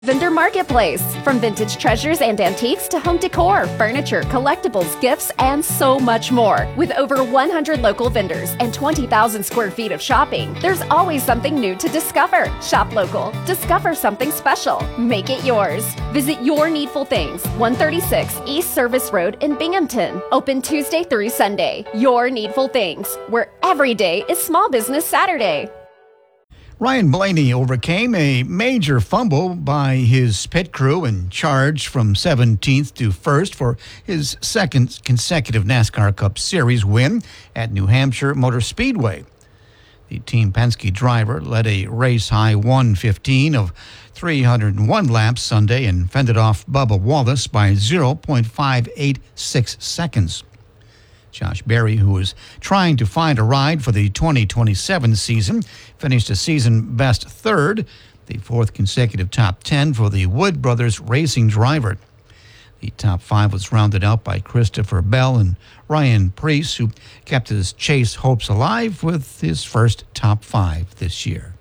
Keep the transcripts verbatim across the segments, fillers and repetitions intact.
Vendor Marketplace. From vintage treasures and antiques to home decor, furniture, collectibles, gifts, and so much more. With over one hundred local vendors and twenty thousand square feet of shopping, there's always something new to discover. Shop local. Discover something special. Make it yours. Visit Your Needful Things, one thirty-six East Service Road in Binghamton. Open Tuesday through Sunday. Your Needful Things, where every day is Small Business Saturday. Ryan Blaney overcame a major fumble by his pit crew and charged from seventeenth to first for his second consecutive NASCAR Cup Series win at New Hampshire Motor Speedway. The Team Penske driver led a race-high one fifteen of three hundred one laps Sunday and fended off Bubba Wallace by zero point five eight six seconds. Josh Berry, who was trying to find a ride for the twenty twenty-seven season, finished a season-best third, the fourth consecutive top ten for the Wood Brothers Racing driver. The top five was rounded out by Christopher Bell and Ryan Preece, who kept his chase hopes alive with his first top five this year.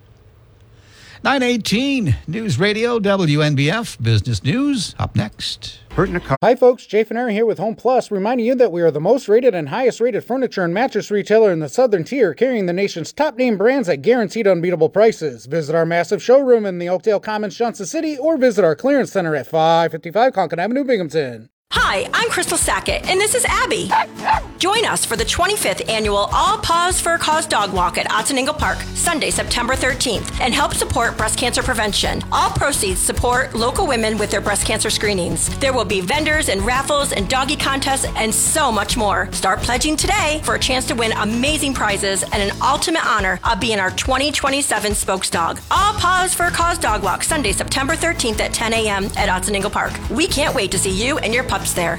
nine eighteen News Radio W N B F Business News. Up next. Hi folks, Jay Faneri here with Home Plus, reminding you that we are the most rated and highest rated furniture and mattress retailer in the Southern Tier, carrying the nation's top name brands at guaranteed unbeatable prices. Visit our massive showroom in the Oakdale Commons, Johnson City, or visit our clearance center at five fifty-five Concord Avenue, Binghamton. Hi, I'm Crystal Sackett, and this is Abby. Join us for the twenty-fifth annual All Paws for a Cause Dog Walk at Otsiningo Park, Sunday, September thirteenth, and help support breast cancer prevention. All proceeds support local women with their breast cancer screenings. There will be vendors and raffles and doggy contests and so much more. Start pledging today for a chance to win amazing prizes and an ultimate honor of being our twenty twenty-seven spokes dog. All Paws for a Cause Dog Walk, Sunday, September thirteenth at ten a.m. at Otsiningo Park. We can't wait to see you and your pups there.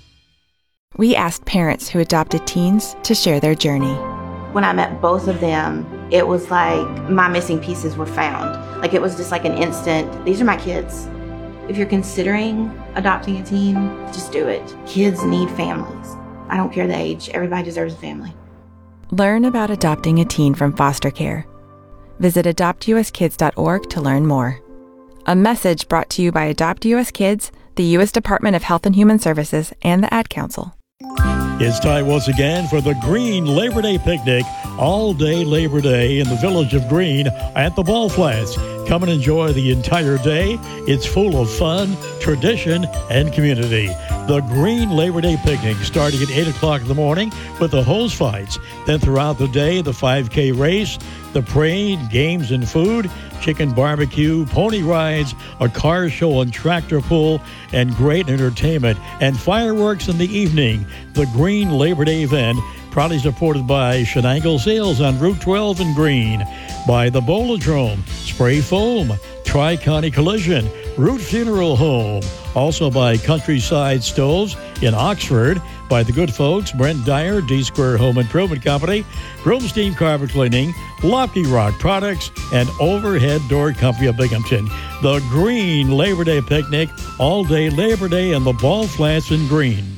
We asked parents who adopted teens to share their journey. When I met both of them, it was like my missing pieces were found. Like it was just like an instant, these are my kids. If you're considering adopting a teen, just do it. Kids need families. I don't care the age, everybody deserves a family. Learn about adopting a teen from foster care. Visit adopt u s kids dot org to learn more. A message brought to you by Adopt U S Kids, the U S Department of Health and Human Services, and the Ad Council. It's time once again for the Green Labor Day Picnic, all day Labor Day in the village of Green at the Ball Flats. Come and enjoy the entire day. It's full of fun, tradition, and community. The Green Labor Day Picnic starting at eight o'clock in the morning with the hose fights. Then throughout the day, the five K race, the parade, games and food, chicken barbecue, pony rides, a car show and tractor pull, and great entertainment and fireworks in the evening. The Green Labor Day event, proudly supported by Shenango Sales on Route twelve in Green, by the Bolodrome, Spray Foam, Tri-County Collision, Root Funeral Home, also by Countryside Stoves in Oxford, by the good folks Brent Dyer, D-Square Home Improvement Company, Broom Steam Carpet Cleaning, Lofty Rock Products, and Overhead Door Company of Binghamton. The Green Labor Day Picnic, all day Labor Day in the Ball Flats in Green.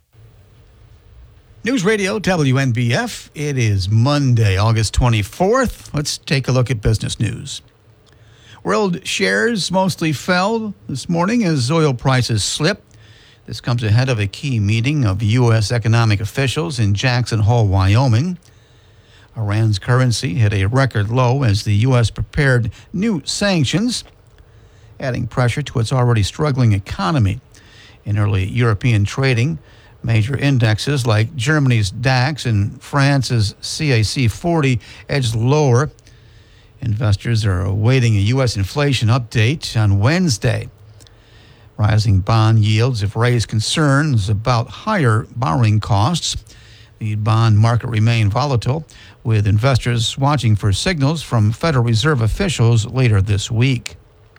News Radio W N B F. It is Monday, August twenty-fourth. Let's take a look at business news. World shares mostly fell this morning as oil prices slipped. This comes ahead of a key meeting of U S economic officials in Jackson Hole, Wyoming. Iran's currency hit a record low as the U S prepared new sanctions, adding pressure to its already struggling economy. In early European trading, major indexes like Germany's DAX and France's C A C forty edged lower. Investors are awaiting a U S inflation update on Wednesday. Rising bond yields have raised concerns about higher borrowing costs. The bond market remained volatile, with investors watching for signals from Federal Reserve officials later this week.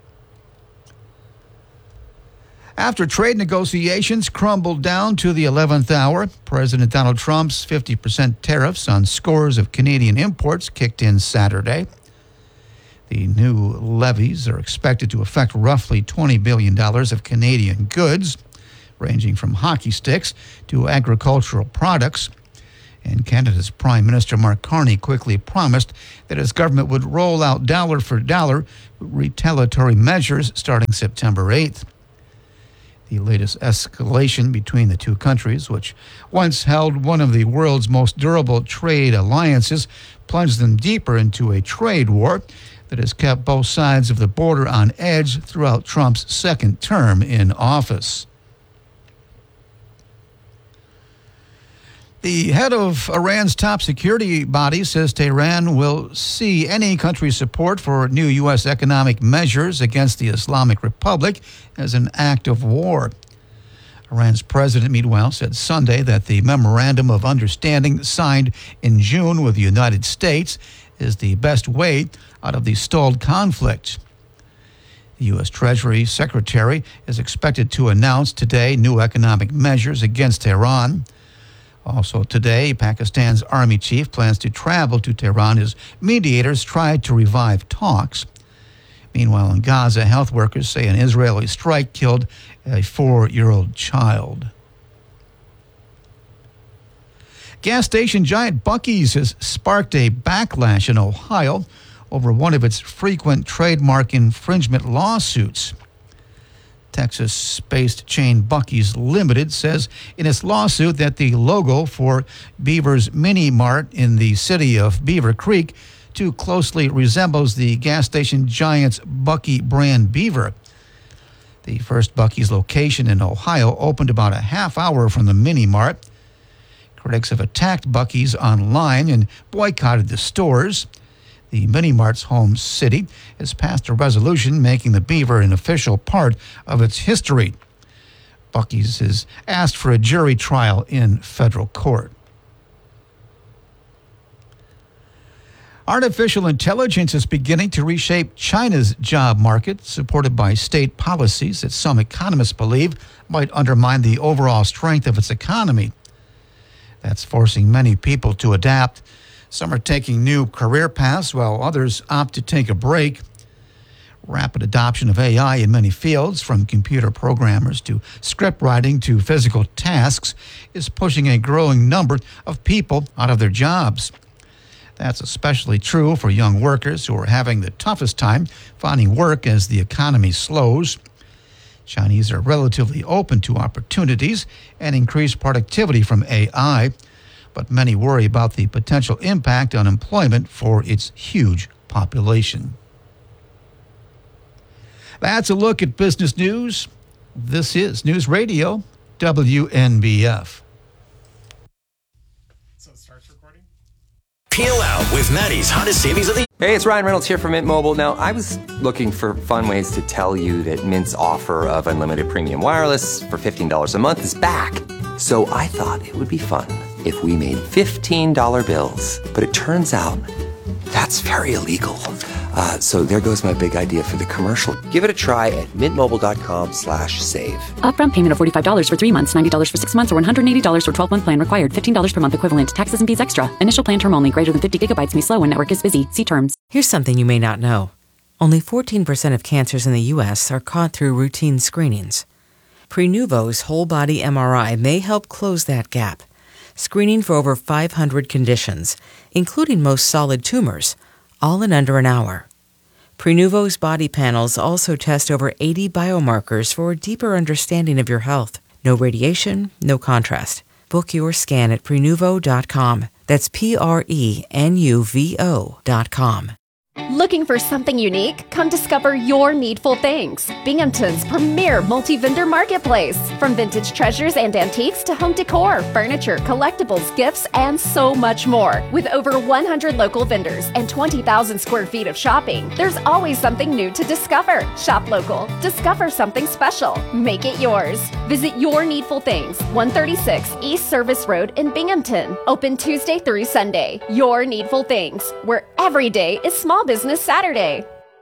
After trade negotiations crumbled down to the eleventh hour, President Donald Trump's fifty percent tariffs on scores of Canadian imports kicked in Saturday. The new levies are expected to affect roughly twenty billion dollars of Canadian goods, ranging from hockey sticks to agricultural products. And Canada's Prime Minister Mark Carney quickly promised that his government would roll out dollar for dollar retaliatory measures starting September eighth. The latest escalation between the two countries, which once held one of the world's most durable trade alliances, plunged them deeper into a trade war that has kept both sides of the border on edge throughout Trump's second term in office. The head of Iran's top security body says Tehran will see any country's support for new U S economic measures against the Islamic Republic as an act of war. Iran's president, meanwhile, said Sunday that the memorandum of understanding signed in June with the United States is the best way out of the stalled conflict. The U S Treasury Secretary is expected to announce today new economic measures against Tehran. Also today, Pakistan's army chief plans to travel to Tehran as mediators try to revive talks. Meanwhile, in Gaza, health workers say an Israeli strike killed a four-year-old child. Gas station giant Buc-ee's has sparked a backlash in Ohio over one of its frequent trademark infringement lawsuits. Texas-based chain Buc-ee's Limited says in its lawsuit that the logo for Beaver's Mini Mart in the city of Beaver Creek too closely resembles the gas station giant's Buc-ee brand Beaver. The first Buc-ee's location in Ohio opened about a half hour from the Mini Mart. Critics have attacked Buc-ee's online and boycotted the stores. The Mini Mart's home city has passed a resolution making the Beaver an official part of its history. Buc-ee's has asked for a jury trial in federal court. Artificial intelligence is beginning to reshape China's job market, supported by state policies that some economists believe might undermine the overall strength of its economy. That's forcing many people to adapt. Some are taking new career paths, while others opt to take a break. Rapid adoption of A I in many fields, from computer programmers to script writing to physical tasks, is pushing a growing number of people out of their jobs. That's especially true for young workers who are having the toughest time finding work as the economy slows. Chinese are relatively open to opportunities and increased productivity from A I, but many worry about the potential impact on employment for its huge population. That's a look at business news. This is News Radio W N B F. So it starts recording? Peel out with Maddie's hottest savings of the Hey, it's Ryan Reynolds here from Mint Mobile. Now, I was looking for fun ways to tell you that Mint's offer of unlimited premium wireless for fifteen dollars a month is back. So I thought it would be fun if we made fifteen dollar bills. But it turns out that's very illegal. Uh, so there goes my big idea for the commercial. Give it a try at mintmobile.com slash save. Upfront payment of forty-five dollars for three months, ninety dollars for six months, or one hundred eighty dollars for twelve-month plan required. fifteen dollars per month equivalent. Taxes and fees extra. Initial plan term only. Greater than fifty gigabytes may slow when network is busy. See terms. Here's something you may not know. Only fourteen percent of cancers in the U S are caught through routine screenings. Prenuvo's whole-body M R I may help close that gap, screening for over five hundred conditions, including most solid tumors, all in under an hour. Prenuvo's body panels also test over eighty biomarkers for a deeper understanding of your health. No radiation, no contrast. Book your scan at Prenuvo dot com. That's P R E N U V O dot com. Looking for something unique? Come discover your Needful Things, Binghamton's premier multi-vendor marketplace. From vintage treasures and antiques to home decor, furniture, collectibles, gifts, and so much more. With over one hundred local vendors and twenty thousand square feet of shopping, there's always something new to discover. Shop local. Discover something special. Make it yours. Visit Your Needful Things, one thirty-six East Service Road in Binghamton. Open Tuesday through Sunday. Your Needful Things, where every day is Small Business Saturday.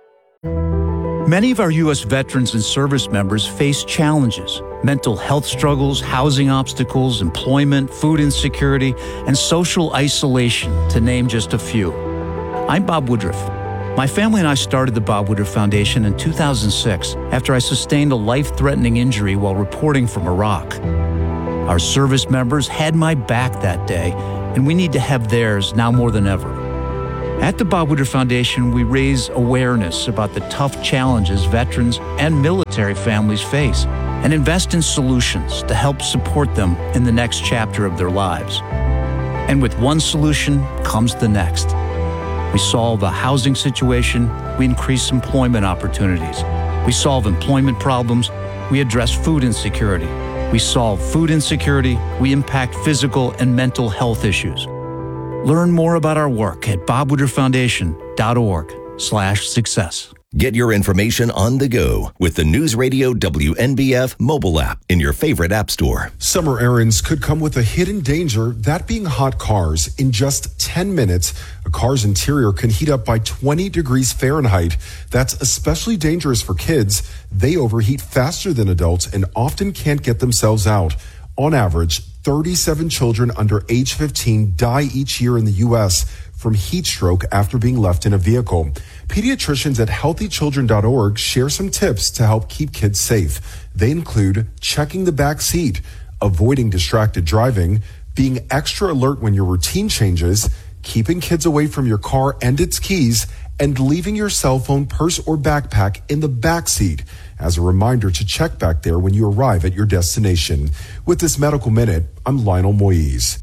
Many of our U S veterans and service members face challenges: mental health struggles, housing obstacles, employment, food insecurity, and social isolation, to name just a few. I'm Bob Woodruff. My family and I started the Bob Woodruff Foundation in two thousand six after I sustained a life-threatening injury while reporting from Iraq. Our service members had my back that day, and we need to have theirs now more than ever. At the Bob Woodruff Foundation, we raise awareness about the tough challenges veterans and military families face and invest in solutions to help support them in the next chapter of their lives. And with one solution comes the next. We solve a housing situation, we increase employment opportunities. We solve employment problems, we address food insecurity. We solve food insecurity, we impact physical and mental health issues. Learn more about our work at bob woodruff foundation dot org slash success. Get your information on the go with the News Radio W N B F mobile app in your favorite app store. Summer errands could come with a hidden danger, that being hot cars. In just ten minutes, a car's interior can heat up by twenty degrees Fahrenheit. That's especially dangerous for kids. They overheat faster than adults and often can't get themselves out. On average, thirty-seven children under age fifteen die each year in the U S from heat stroke after being left in a vehicle. Pediatricians at healthy children dot org share some tips to help keep kids safe. They include checking the back seat, avoiding distracted driving, being extra alert when your routine changes, keeping kids away from your car and its keys, and leaving your cell phone, purse, or backpack in the back seat as a reminder to check back there when you arrive at your destination. With this Medical Minute, I'm Lionel Moise.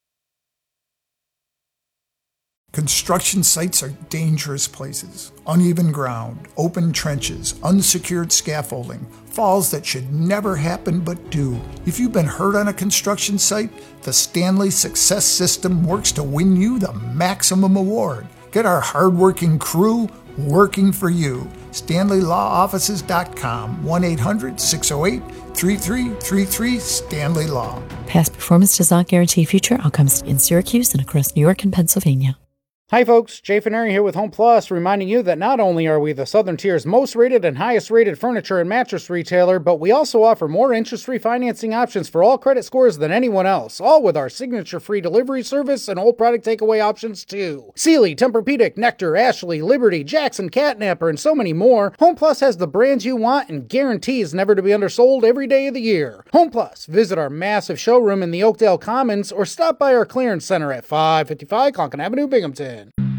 Construction sites are dangerous places. Uneven ground, open trenches, unsecured scaffolding, falls that should never happen but do. If you've been hurt on a construction site, the Stanley Success System works to win you the maximum award. Get our hardworking crew working for you. stanley law offices dot com, one eight hundred six oh eight three three three three, Stanley Law. Past performance does not guarantee future outcomes in Syracuse and across New York and Pennsylvania. Hi folks, Jay Faneri here with Home Plus, reminding you that not only are we the Southern Tier's most rated and highest rated furniture and mattress retailer, but we also offer more interest-free financing options for all credit scores than anyone else, all with our signature-free delivery service and old product takeaway options too. Sealy, Tempur-Pedic, Nectar, Ashley, Liberty, Jackson, Catnapper, and so many more. Home Plus has the brands you want and guarantees never to be undersold every day of the year. Home Plus, visit our massive showroom in the Oakdale Commons or stop by our clearance center at five fifty-five Conkin Avenue, Binghamton.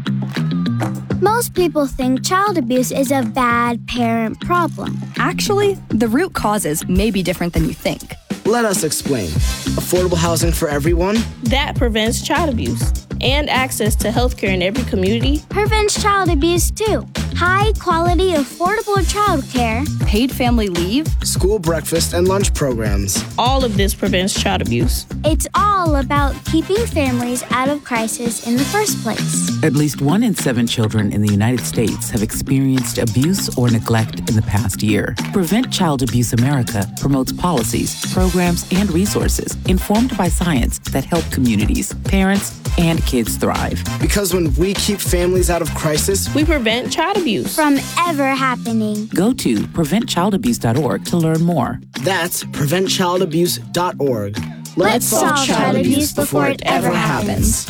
Most people think child abuse is a bad parent problem. Actually, the root causes may be different than you think. Let us explain. Affordable housing for everyone? That prevents child abuse. And access to healthcare in every community. Prevents child abuse too. High quality, affordable childcare. Paid family leave. School breakfast and lunch programs. All of this prevents child abuse. It's all about keeping families out of crisis in the first place. At least one in seven children in the United States have experienced abuse or neglect in the past year. Prevent Child Abuse America promotes policies, programs, and resources informed by science that help communities, parents, and kids thrive. Because when we keep families out of crisis, we prevent child abuse from ever happening. Go to prevent child abuse dot org to learn more. That's prevent child abuse dot org. Let's, Let's solve child, child abuse before it ever happens.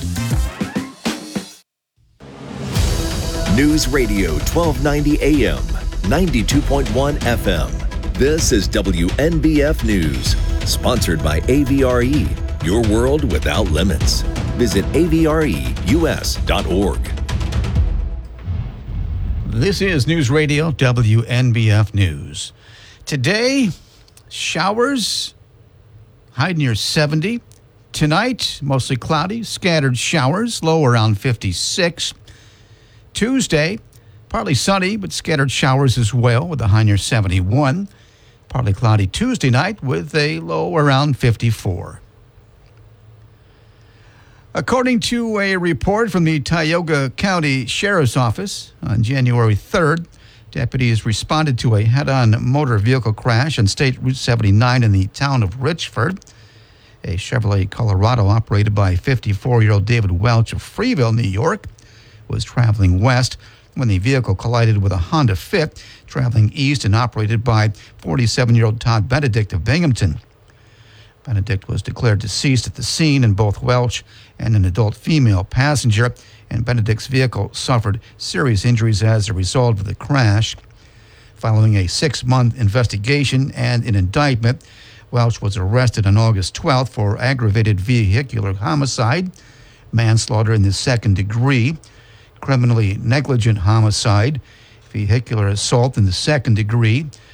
News Radio twelve ninety A M, ninety-two point one F M. This is W N B F News, sponsored by A V R E, your world without limits. Visit A V R E U S dot org. This is News Radio W N B F News. Today, showers, high near seventy. Tonight, mostly cloudy, scattered showers, low around fifty-six. Tuesday, partly sunny, but scattered showers as well with a high near seventy-one. Partly cloudy Tuesday night with a low around fifty-four. According to a report from the Tioga County Sheriff's Office, on January third, deputies responded to a head-on motor vehicle crash on State Route seventy-nine in the town of Richford. A Chevrolet Colorado operated by fifty-four-year-old David Welch of Freeville, New York, was traveling west when the vehicle collided with a Honda Fit traveling east and operated by forty-seven-year-old Todd Benedict of Binghamton. Benedict was declared deceased at the scene, and both Welch and an adult female passenger and Benedict's vehicle suffered serious injuries as a result of the crash. Following a six-month investigation and an indictment, Welch was arrested on August twelfth for aggravated vehicular homicide, manslaughter in the second degree, criminally negligent homicide, vehicular assault in the second degree,